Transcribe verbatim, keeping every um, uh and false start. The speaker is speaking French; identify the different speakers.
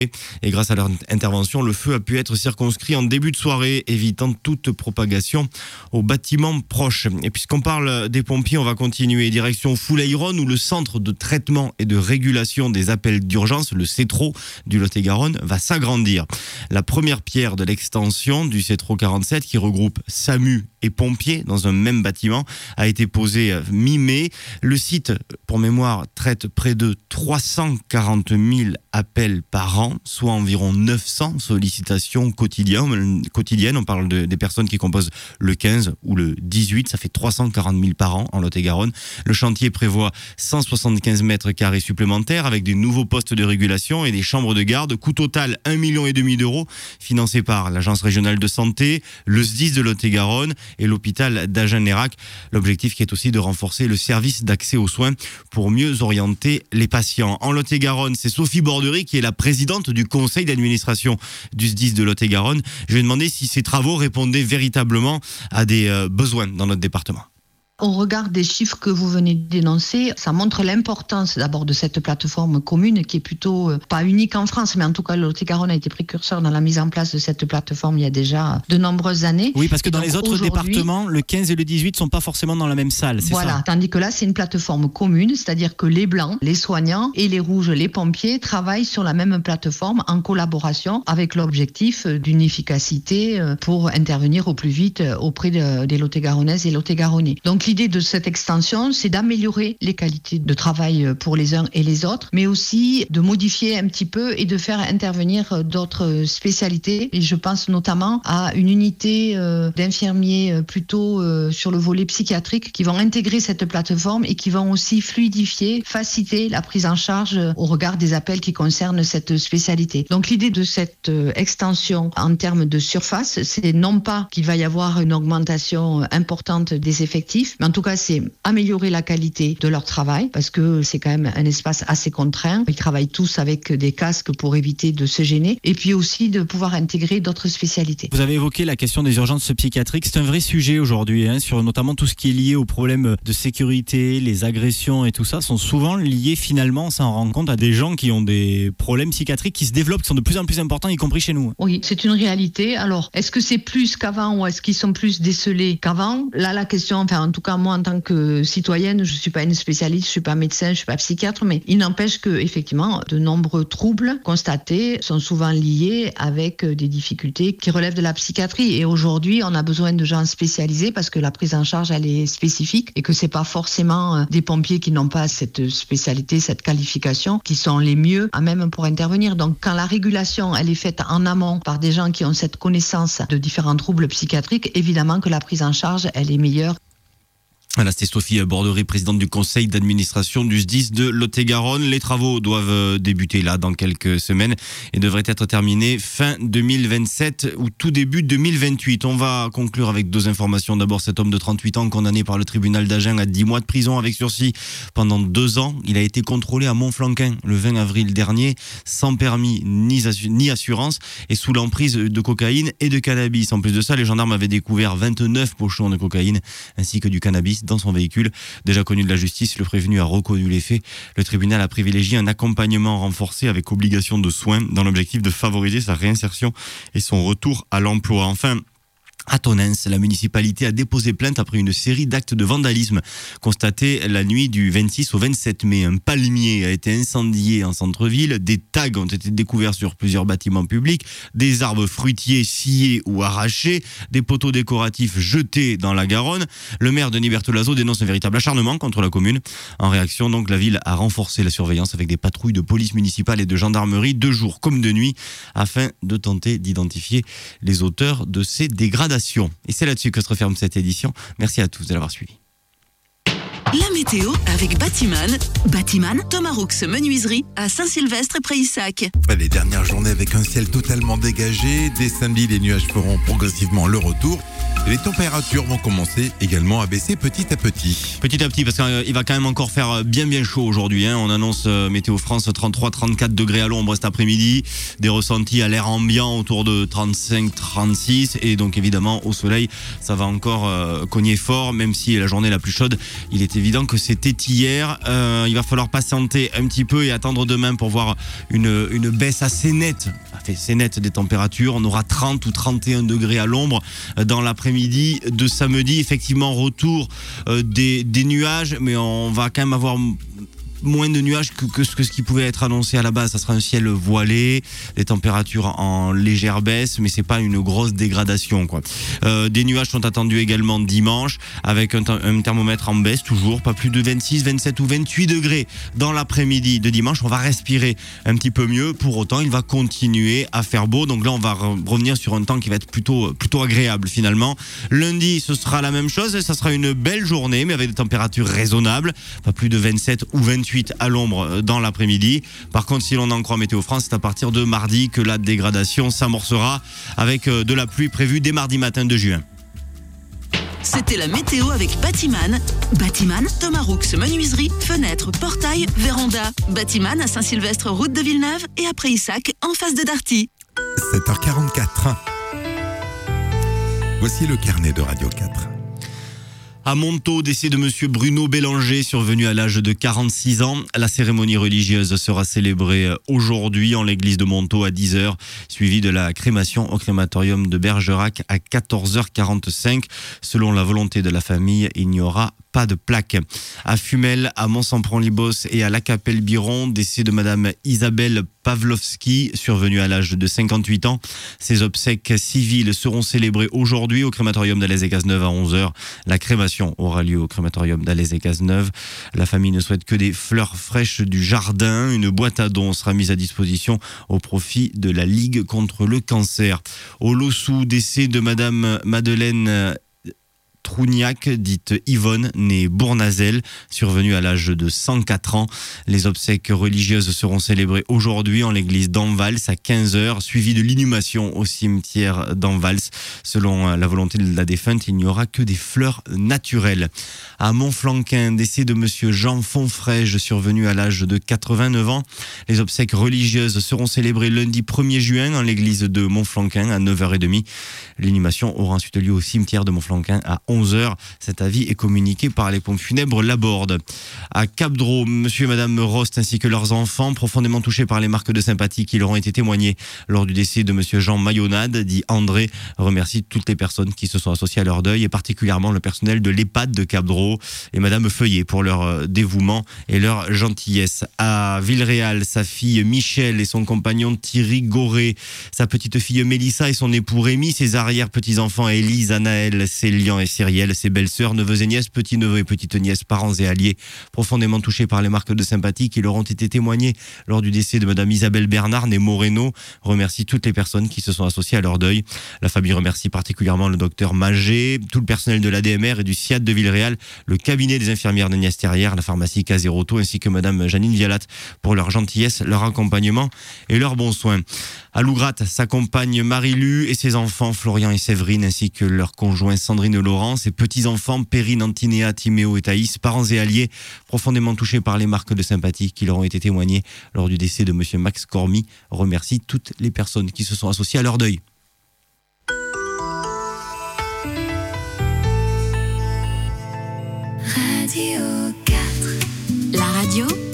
Speaker 1: Et grâce à leur intervention, le feu a pu être circonscrit en début de soirée, évitant toute propagation aux bâtiments proches. Et puisqu'on parle des pompiers, on va continuer direction Foulayron, où le centre de traitement et de régulation des appels d'urgence, le CETRO du Lot-et-Garonne, va s'agrandir. La première pierre de l'extension du CETRO quarante-sept, qui regroupe SAMU et pompiers dans un même bâtiment, a été posée mi-mai. Le site, pour mémoire, traite près de trois cent quarante mille appels par an, soit environ neuf cents sollicitations quotidiennes. quotidiennes. On parle de, des personnes qui composent le quinze ou le dix-huit, ça fait trois cent quarante mille par an en Lot-et-Garonne. Le chantier prévoit cent soixante-quinze mètres carrés supplémentaires avec des nouveaux postes de régulation et des chambres de garde. Coût total un virgule cinq million d'euros, financé par l'Agence régionale de santé, le S D I S de Lot-et-Garonne et l'hôpital d'Agen-Nérac. L'objectif qui est aussi de renforcer le service d'accès aux soins pour mieux orienter les patients. En Lot-et-Garonne, c'est Sophie Bordery qui est la présidente du conseil d'administration du S D I S de Lot-et-Garonne. Je lui ai demandé si ces travaux répondaient véritablement à des euh, besoins dans notre département.
Speaker 2: Au regard des chiffres que vous venez d'énoncer, ça montre l'importance d'abord de cette plateforme commune qui est plutôt euh, pas unique en France, mais en tout cas le Lot-et-Garonne a été précurseur dans la mise en place de cette plateforme il y a déjà de nombreuses années.
Speaker 3: Oui, parce que
Speaker 2: et
Speaker 3: dans les autres départements, le quinze et le dix-huit sont pas forcément dans la même salle, c'est
Speaker 2: voilà,
Speaker 3: ça ?
Speaker 2: Tandis que là, c'est une plateforme commune, c'est-à-dire que les blancs, les soignants et les rouges, les pompiers travaillent sur la même plateforme en collaboration avec l'objectif d'une efficacité pour intervenir au plus vite auprès de, des Lot-et-Garonnaises et Lot-et-Garonnais. Donc l'idée de cette extension, c'est d'améliorer les qualités de travail pour les uns et les autres, mais aussi de modifier un petit peu et de faire intervenir d'autres spécialités. Et je pense notamment à une unité euh, d'infirmiers plutôt euh, sur le volet psychiatrique qui vont intégrer cette plateforme et qui vont aussi fluidifier, faciliter la prise en charge au regard des appels qui concernent cette spécialité. Donc l'idée de cette euh, extension en termes de surface, c'est non pas qu'il va y avoir une augmentation importante des effectifs, mais en tout cas c'est améliorer la qualité de leur travail parce que c'est quand même un espace assez contraint. Ils travaillent tous avec des casques pour éviter de se gêner et puis aussi de pouvoir intégrer d'autres spécialités.
Speaker 3: Vous avez évoqué la question des urgences psychiatriques. C'est un vrai sujet aujourd'hui, hein, sur notamment tout ce qui est lié aux problèmes de sécurité, les agressions et tout ça sont souvent liés finalement, on s'en rend compte, à des gens qui ont des problèmes psychiatriques qui se développent, qui sont de plus en plus importants, y compris chez nous.
Speaker 2: Oui, c'est une réalité. Alors, est-ce que c'est plus qu'avant ou est-ce qu'ils sont plus décelés qu'avant ? Là, la question, enfin en tout cas moi en tant que citoyenne, je suis pas une spécialiste, je suis pas médecin, je suis pas psychiatre, mais il n'empêche que effectivement, de nombreux troubles constatés sont souvent liés avec des difficultés qui relèvent de la psychiatrie. Et aujourd'hui, on a besoin de gens spécialisés parce que la prise en charge, elle est spécifique et que c'est pas forcément des pompiers qui n'ont pas cette spécialité, cette qualification, qui sont les mieux à même pour intervenir. Donc, quand la régulation, elle est faite en amont par des gens qui ont cette connaissance de différents troubles psychiatriques, évidemment que la prise en charge, elle est meilleure.
Speaker 1: Voilà, c'était Sophie Bordery, présidente du conseil d'administration du S D I S de Lot-et-Garonne. Les travaux doivent débuter là dans quelques semaines et devraient être terminés fin deux mille vingt-sept ou tout début deux mille vingt-huit. On va conclure avec deux informations. D'abord, cet homme de trente-huit ans condamné par le tribunal d'Agen à dix mois de prison avec sursis pendant deux ans. Il a été contrôlé à Montflanquin le vingt avril dernier, sans permis ni, assu- ni assurance et sous l'emprise de cocaïne et de cannabis. En plus de ça, les gendarmes avaient découvert vingt-neuf pochons de cocaïne ainsi que du cannabis dans son véhicule. Déjà connu de la justice, le prévenu a reconnu les faits. Le tribunal a privilégié un accompagnement renforcé avec obligation de soins dans l'objectif de favoriser sa réinsertion et son retour à l'emploi. Enfin, à Tonneins, la municipalité a déposé plainte après une série d'actes de vandalisme constatés la nuit du vingt-six au vingt-sept mai. Un palmier a été incendié en centre-ville, des tags ont été découverts sur plusieurs bâtiments publics, des arbres fruitiers sciés ou arrachés, des poteaux décoratifs jetés dans la Garonne. Le maire Denis Bertolaso dénonce un véritable acharnement contre la commune. En réaction, donc, la ville a renforcé la surveillance avec des patrouilles de police municipale et de gendarmerie de jour comme de nuit afin de tenter d'identifier les auteurs de ces dégradations. Et c'est là-dessus que se referme cette édition. Merci à tous de l'avoir suivi.
Speaker 4: La météo avec Batiman. Batiman, Thomas Roux Menuiserie à Saint-Sylvestre et Pré-Issac.
Speaker 5: Les dernières journées avec un ciel totalement dégagé. Dès samedi, les nuages feront progressivement le retour. Les températures vont commencer également à baisser petit à petit.
Speaker 1: Petit à petit, parce qu'il va quand même encore faire bien bien chaud aujourd'hui. Hein. On annonce euh, Météo France trente-trois à trente-quatre degrés à l'ombre cet après-midi. Des ressentis à l'air ambiant autour de trente-cinq à trente-six. Et donc évidemment, au soleil, ça va encore euh, cogner fort, même si la journée la plus chaude, il est évident évident que c'était hier. Euh, il va falloir patienter un petit peu et attendre demain pour voir une, une baisse assez nette, assez nette des températures. On aura trente ou trente et un degrés à l'ombre dans l'après-midi de samedi. Effectivement, retour euh, des, des nuages, mais on va quand même avoir moins de nuages que, que, ce, que ce qui pouvait être annoncé à la base. Ça sera un ciel voilé, des températures en légère baisse, mais c'est pas une grosse dégradation, quoi. Euh, des nuages sont attendus également dimanche, avec un, un thermomètre en baisse toujours, pas plus de vingt-six, vingt-sept ou vingt-huit degrés dans l'après-midi de dimanche. On va respirer un petit peu mieux. Pour autant, il va continuer à faire beau. Donc là, on va re- revenir sur un temps qui va être plutôt, plutôt agréable finalement. Lundi, ce sera la même chose. Ça sera une belle journée, mais avec des températures raisonnables, pas plus de vingt-sept ou vingt-huit à l'ombre dans l'après-midi. Par contre, si l'on en croit Météo France, c'est à partir de mardi que la dégradation s'amorcera avec de la pluie prévue dès mardi matin de juin.
Speaker 4: C'était la météo avec Batiman. Batiman, Thomas Roux, menuiserie, fenêtres, portail, véranda. Batiman à Saint-Sylvestre, route de Villeneuve et à Prayssac, en face de Darty.
Speaker 5: sept heures quarante-quatre. Voici le carnet de Radio quatre.
Speaker 1: À Montaut, décès de monsieur Bruno Bélanger, survenu à l'âge de quarante-six ans. La cérémonie religieuse sera célébrée aujourd'hui en l'église de Montaut à dix heures, suivie de la crémation au crématorium de Bergerac à quatorze heures quarante-cinq. Selon la volonté de la famille, il n'y aura pas de plaque. À Fumel, à Mont-Sampron-Libos et à La Capelle-Biron, décès de madame Isabelle Pavlovski, survenue à l'âge de cinquante-huit ans. Ses obsèques civiles seront célébrées aujourd'hui au crématorium d'Alès-et-Cazeneuve à onze heures. La crémation aura lieu au crématorium d'Alès-et-Cazeneuve. La famille ne souhaite que des fleurs fraîches du jardin. Une boîte à dons sera mise à disposition au profit de la Ligue contre le cancer. Au Lossou, décès de madame Madeleine Trougnac, dite Yvonne, née Bournazel, survenue à l'âge de cent quatre ans. Les obsèques religieuses seront célébrées aujourd'hui en l'église d'Anvals à quinze heures, suivies de l'inhumation au cimetière d'Anvals. Selon la volonté de la défunte, il n'y aura que des fleurs naturelles. À Montflanquin, décès de monsieur Jean Fonfrège, survenu à l'âge de quatre-vingt-neuf ans. Les obsèques religieuses seront célébrées lundi premier juin en l'église de Montflanquin à neuf heures trente. L'inhumation aura ensuite lieu au cimetière de Montflanquin à onze heures. Cet avis est communiqué par les pompes funèbres Laborde. À Cap-Dro, monsieur et madame Rost ainsi que leurs enfants, profondément touchés par les marques de sympathie qui leur ont été témoignées lors du décès de monsieur Jean Mayonade, dit André, remercie toutes les personnes qui se sont associées à leur deuil et particulièrement le personnel de l'EHPAD de Cap-Dro et madame Feuillet pour leur dévouement et leur gentillesse. À Villeréal, sa fille Michel et son compagnon Thierry Goré, sa petite fille Mélissa et son époux Rémi, ses arrière-petits-enfants Élise, Anaël, Célian et Cyrielle, ses belles-sœurs, neveux et nièces, petits-neveux et petites-nièces, parents et alliés, profondément touchés par les marques de sympathie qui leur ont été témoignées lors du décès de madame Isabelle Bernard, née Moreno, remercie toutes les personnes qui se sont associées à leur deuil. La famille remercie particulièrement le docteur Magé, tout le personnel de l'A D M R et du SIAD de Villeréal, le cabinet des infirmières d'Agnès Terrière, la pharmacie Caseroto, ainsi que madame Janine Vialat pour leur gentillesse, leur accompagnement et leur bon soin. À Lougratte, sa compagne Marie-Lu et ses enfants Florian et Séverine, ainsi que leur conjoint Sandrine Laurent, ses petits-enfants Perrine, Antinéa, Timéo et Thaïs, parents et alliés, profondément touchés par les marques de sympathie qui leur ont été témoignées lors du décès de monsieur Max Cormy, remercie toutes les personnes qui se sont associées à leur deuil.
Speaker 6: Radio quatre. La radio